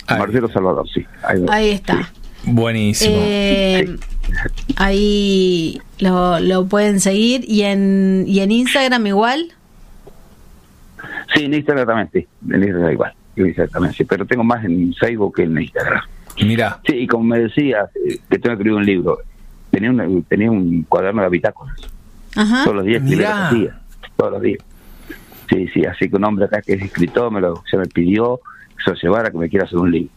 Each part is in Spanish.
Marcelo Salvador, sí. Ahí está. Sí. Buenísimo. Sí. Ahí lo pueden seguir. ¿Y en Instagram igual? Sí, en Instagram también, sí. En Instagram igual. Exactamente, sí. Pero tengo más en Facebook que en Instagram. Mirá. Sí, y como me decías, que tengo que escribir un libro. Tenía un cuaderno de bitácoras. Ajá. Todos los días escribía todos los días. Sí, así que un hombre acá que es escritor se me pidió que se lo llevara, que me quiera hacer un libro.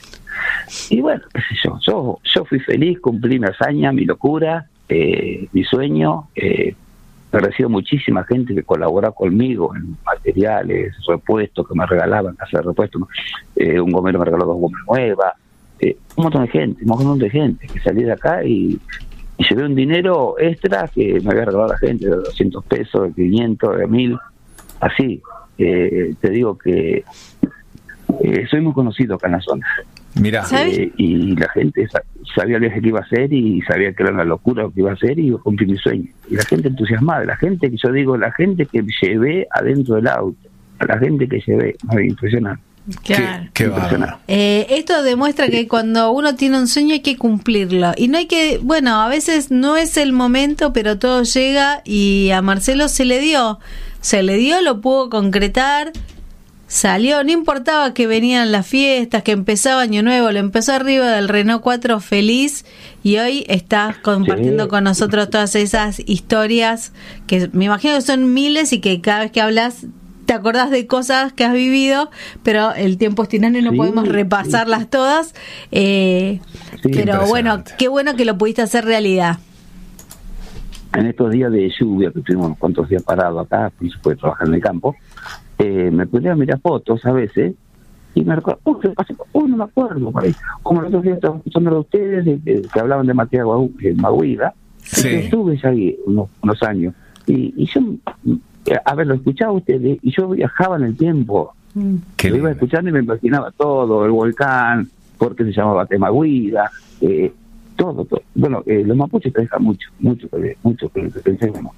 Y bueno, qué sé yo fui feliz, cumplí mi hazaña, mi locura, mi sueño. He recibido muchísima gente que colabora conmigo en materiales, repuestos que me regalaban, casa de repuestos. Un gomero me regaló 2 gomas nuevas. Un montón de gente que salí de acá y llevé un dinero extra que me había regalado la gente, de 200 pesos, de 500, de 1000, así. Te digo que soy muy conocido acá en la zona. Mirá. Y la gente sabía el viaje que iba a hacer y sabía que era una locura lo que iba a hacer y iba a cumplir mi sueño. Y la gente entusiasmada, la gente que yo digo, la gente que llevé adentro del auto, a la gente que llevé, impresionante. Claro. Qué bárbaro. Esto demuestra que cuando uno tiene un sueño hay que cumplirlo y no hay que, bueno, a veces no es el momento, pero todo llega y a Marcelo se le dio, lo pudo concretar, salió, no importaba que venían las fiestas, que empezaba Año Nuevo, lo empezó arriba del Renault 4 feliz y hoy está compartiendo con nosotros todas esas historias que me imagino que son miles y que cada vez que hablas te acordás de cosas que has vivido, pero el tiempo es tirano y no podemos repasarlas todas. Pero bueno, qué bueno que lo pudiste hacer realidad. En estos días de lluvia, que estuvimos unos cuantos días parados acá, no se puede trabajar en el campo, me ponía a mirar fotos a veces y me recuerdo, no me acuerdo, por ahí. Como los otros días estaba escuchando a ustedes que hablaban de Matías Maguida, estuve ya ahí unos años y yo, a ver, lo escuchaba ustedes y yo viajaba en el tiempo, lo iba escuchando y me imaginaba todo, el volcán, por qué se llamaba Temaguida, todo. Bueno, los mapuches te dejan mucho que enseñamos.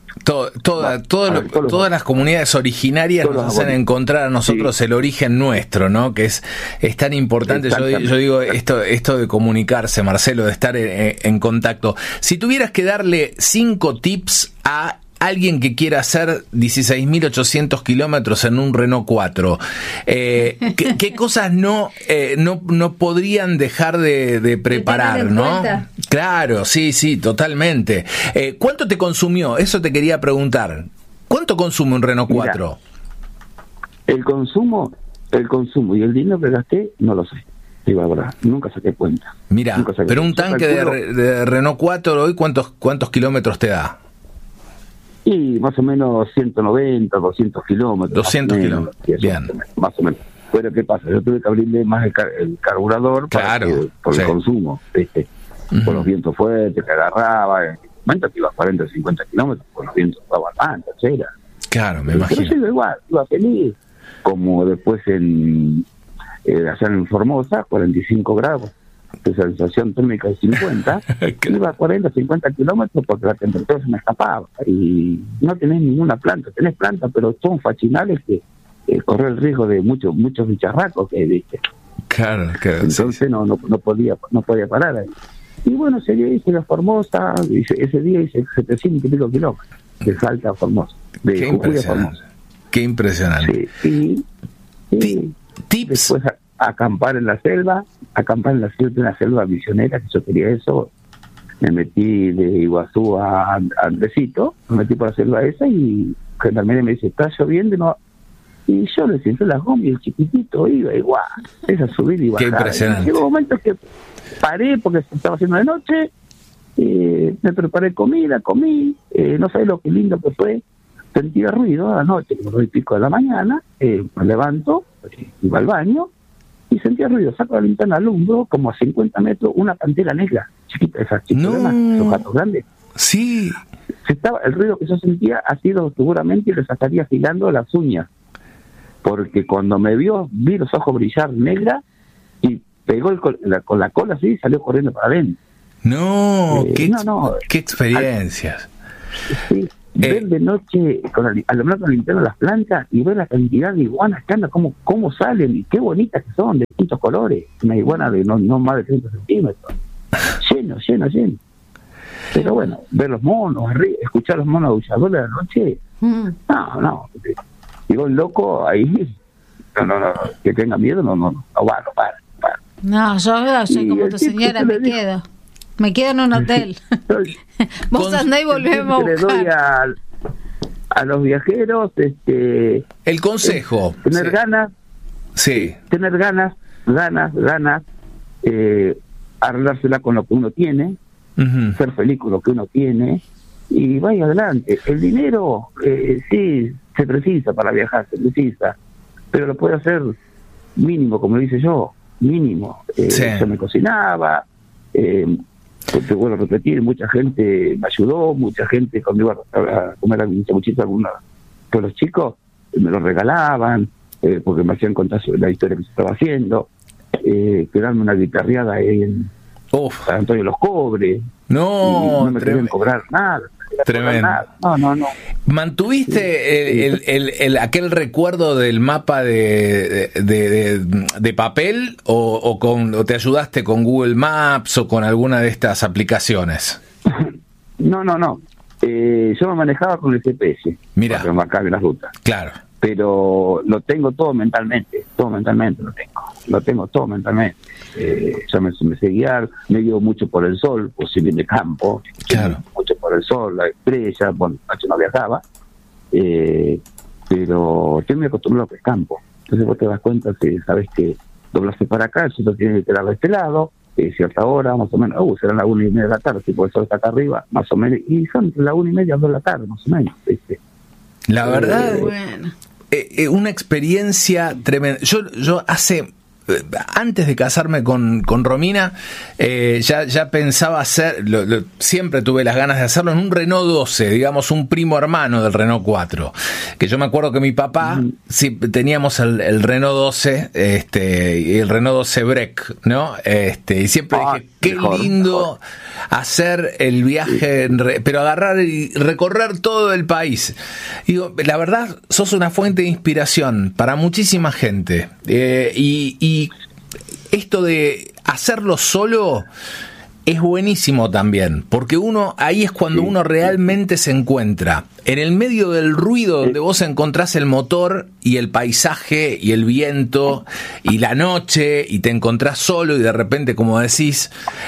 Todas las comunidades originarias nos hacen encontrar a nosotros el origen nuestro, ¿no? Que es tan importante. Yo digo esto de comunicarse, Marcelo, de estar en contacto. Si tuvieras que darle 5 tips a alguien que quiera hacer 16.800 kilómetros en un Renault 4, ¿qué cosas no podrían dejar de preparar, ¿no? Claro, sí, totalmente. ¿Cuánto te consumió? Eso te quería preguntar. ¿Cuánto consume un Renault 4? Mira, el consumo y el dinero que gasté, no lo sé. Digo, la verdad, nunca saqué cuenta. Mira, pero un tanque de Renault 4 hoy, ¿cuántos kilómetros te da? Y más o menos 190, 200 kilómetros. 200 kilómetros, bien. Más o menos. Pero ¿qué pasa? Yo tuve que abrirle más el carburador por el consumo, ¿viste? Por los vientos fuertes que agarraba. En el momento que iba a 40, 50 kilómetros, por los vientos daban más, tercera. Claro, me imagino. Pero yo iba igual, iba feliz. Como después allá en Formosa, 45 grados. De sensación térmica de 50, iba a 40, 50 kilómetros porque la temperatura se me escapaba y no tenés ninguna planta, tenés planta, pero son fachinales que corre el riesgo de muchos bicharracos que viste. Claro. Entonces no podía parar ahí. Y bueno, ese día hice la Formosa, ese día hice 700 y pico kilómetros de Salta a Formosa, de Jujuy a Formosa. Qué impresionante. Sí. Tips. Después acampar en la selva, una selva misionera, que yo quería eso. Me metí de Iguazú a Andresito, me metí por la selva esa y Gendarmería me dice, está lloviendo, no. Y yo le senté las gomas y el chiquitito iba igual, esa subir y bajar. Qué impresionante. Llegó un momento que paré porque se estaba haciendo de noche, me preparé comida, comí, no sabés lo que lindo que fue. Sentía ruido a la noche, como 9:30 de la mañana, me levanto, iba al baño, y sentía ruido, saco la linterna, alumbro, como a 50 metros, una pantera negra, chiquita, esas chiquitas, esos gatos grandes. Sí. El ruido que yo sentía ha sido seguramente y le sacaría afilando las uñas, porque cuando me vi los ojos brillar negra, y pegó con la cola así y salió corriendo para adentro. Qué experiencias. Sí. ver de noche alumbrar con linterna las plantas y ver la cantidad de iguanas que andan, cómo salen y qué bonitas que son, de distintos colores. Una iguana de no más de 30 centímetros. Lleno. Pero bueno, ver los monos arriba, escuchar los monos aulladores de la noche, no. Digo, el loco ahí, no, que tenga miedo, no para. No, yo soy como tu señora, me quedo en un hotel. Vos andá y volvemos a buscar. Le doy a los viajeros el consejo. Tener ganas. Sí. Tener ganas, arreglársela con lo que uno tiene, ser feliz con lo que uno tiene y vaya adelante. El dinero, sí, se precisa para viajar, pero lo puede hacer mínimo, como lo hice yo, mínimo. Yo me cocinaba, te vuelvo a repetir, mucha gente me ayudó, mucha gente cuando iba a comer algún sanguchito, pues los chicos me lo regalaban, porque me hacían contar sobre la historia que se estaba haciendo, quedarme una guitarreada ahí en San Antonio Los Cobres, no me querían cobrar nada. Tremendo. No. ¿Mantuviste aquel recuerdo del mapa de papel o te ayudaste con Google Maps o con alguna de estas aplicaciones? No. Yo me manejaba con el GPS. Mira. Para marcar las rutas. Claro. Pero lo tengo todo mentalmente lo tengo todo mentalmente. Yo me sé guiar, me guío mucho por el sol, pues si bien de campo, claro, mucho por el sol, la estrella, bueno, yo no viajaba, pero yo me acostumbré a lo que es campo. Entonces vos te das cuenta que sabes que doblaste para acá, el sol tiene que quedar de este lado, cierta hora, más o menos, serán las 1:30 de la tarde, si el sol está acá arriba, más o menos, y son las 1:30 2 de la tarde, más o menos, ¿viste? La verdad, una experiencia tremenda. Yo antes de casarme con Romina, ya pensaba hacer, siempre tuve las ganas de hacerlo en un Renault 12, digamos un primo hermano del Renault 4, que yo me acuerdo que mi papá, sí, teníamos el Renault 12, y el Renault 12 Break, ¿no? Y siempre dije, qué lindo hacer el viaje, pero agarrar y recorrer todo el país. Digo, la verdad, sos una fuente de inspiración para muchísima gente, y esto de hacerlo solo es buenísimo también, porque ahí es cuando uno realmente se encuentra. En el medio del ruido donde vos encontrás el motor y el paisaje y el viento y la noche y te encontrás solo y de repente, como decís,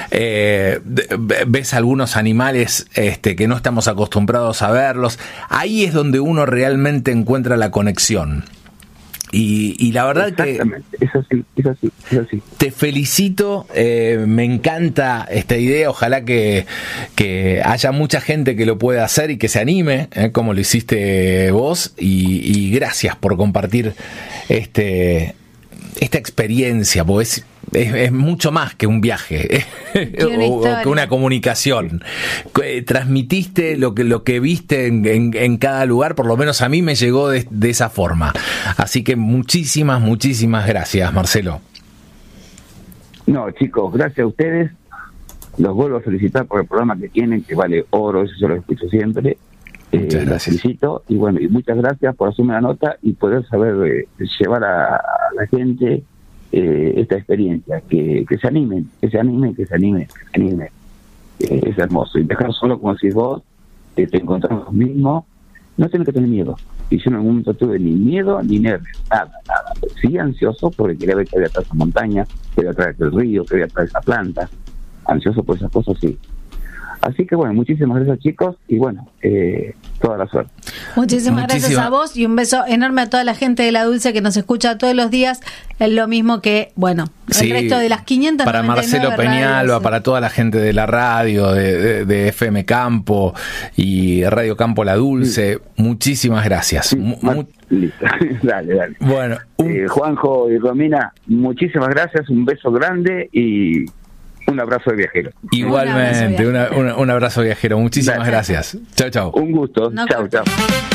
ves algunos animales que no estamos acostumbrados a verlos. Ahí es donde uno realmente encuentra la conexión. Y la verdad que es así. Te felicito, me encanta esta idea, ojalá que haya mucha gente que lo pueda hacer y que se anime, como lo hiciste vos, y gracias por compartir esta experiencia, porque es mucho más que un viaje o que una comunicación. Transmitiste lo que viste en cada lugar, por lo menos a mí me llegó de esa forma. Así que muchísimas gracias, Marcelo. No, chicos, gracias a ustedes. Los vuelvo a felicitar por el programa que tienen, que vale oro, eso yo lo escucho siempre. Muchas gracias. Los felicito y bueno, y muchas gracias por hacerme la nota y poder saber llevar a la gente esta experiencia, que se animen. Es hermoso. Y dejar solo, como decís vos, te encontrás vos mismo, no tienes que tener miedo. Y yo en algún momento tuve ni miedo ni nervios, nada. Sí ansioso porque quería ver que había atrás esa montaña, que había atrás del río, que había atrás esa planta. Ansioso por esas cosas, sí. Así que bueno, muchísimas gracias, chicos, y bueno, toda la suerte. Muchísimas gracias a vos y un beso enorme a toda la gente de La Dulce que nos escucha todos los días. Es lo mismo que, bueno, el resto de las 500. Para Marcelo Peñalba, para toda la gente de la radio, de FM Campo y Radio Campo La Dulce, muchísimas gracias. Listo. Dale. Bueno, Juanjo y Romina, muchísimas gracias, un beso grande y un abrazo de viajero. Igualmente, un abrazo viajero. Muchísimas gracias. Chao. Un gusto. Chao.